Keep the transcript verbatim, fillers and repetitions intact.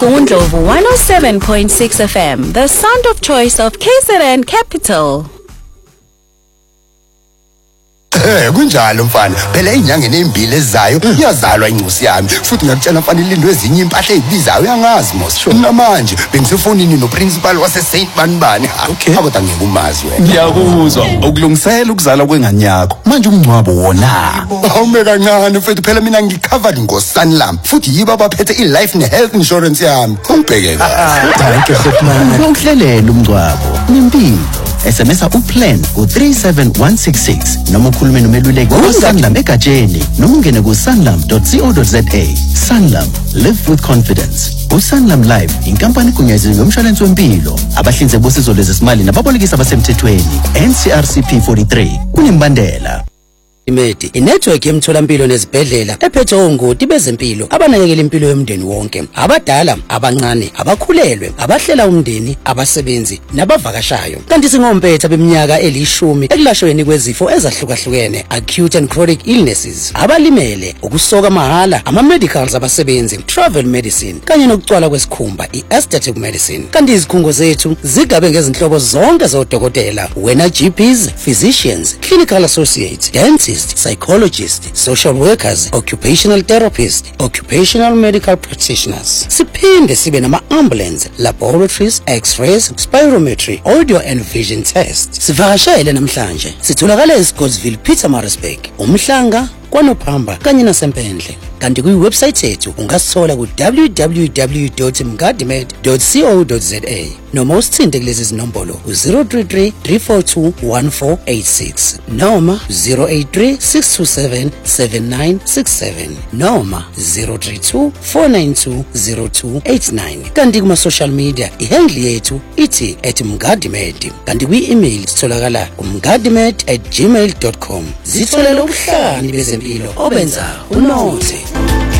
Umgungundlovu one oh seven point six F M, the sound of choice of K Z N Capital. Eh kunjalo mfana phela inyangeni embili ezayo iyazalwa incosi yami futhi ngiyakutshela mfana ilindwe ezinye impahla ezibizayo uyangazi mos namanje bengisefonini no principal wase Saint Banibani akho ngikumazi wena ngiyakuzwa ukulungisela ukuzala kwengane yakho manje umncwabo wona awume kancane mfethu phela mina ngicovered ngoSanlam futhi yibo abaphethe iLife neHealth Insurance yami ungibheke kahle thank you Khotman ukuhlelela umncwabo nempilo S M S uplan ku three seven one six six noma ukhulume nomeluleki uSanlam egatsheni noma ungene ku sanlam dot co dot za. Sanlam, live with confidence. uSanlam Life inkampani egunyaziwe yomshwalense wempilo abahlinzeki bosizo lwezesimali nababolekisi abasemthethweni N C R C P forty-three kunembandela. Imedi inetwork yemtholampilo nezibhedlela ephethe ongoti bezempilo abanakekela impilo yomndeni wonke abadala abancane abakhulelwe abahlela umndeni abasebenzi nabavakashayo kanti singompetha beminyaka elishumi ekulashweni kwezifo ezahlukahlukene acute and chronic illnesses abalimele ukusoka mahala ama medicals abasebenzi travel medicine kanye nokucwala kwesikhumba i-aesthetic medicine kanti izikhungo zethu zigabe ngezinhlobo zonke zodokotela wena G Ps physicians clinical associates dentists psychologists, social workers, occupational therapists, occupational medical practitioners. Siphinde sibe nama ambulance, laboratories, x-rays, spirometry, audio and vision tests. Sivakashele namhlanje. Sitholakala eScottsville, Pietermaritzburg, uMhlanga, kwaNophamba kanye naseMpendle. Kanti ku website yethu ungasithola ku w w w dot mgadimed dot co dot za noma usithinte kulezi zinombolo zero three three three four two one four eight six noma zero eight three six two seven seven nine six seven noma zero three two four nine two zero two eight nine. Kanti kuma social media ihandle yethu ithi at mgadimed kanti ku email sitholakala ku mgadimed at gmail dot com. Zitholela ubuhlani bezempilo obenza unothe.